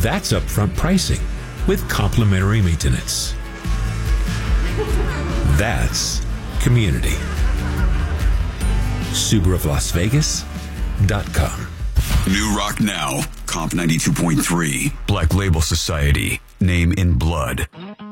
That's upfront pricing with complimentary maintenance. That's community. SubaruofLasVegas.com. New Rock Now, Comp 92.3, Black Label Society, Name in Blood.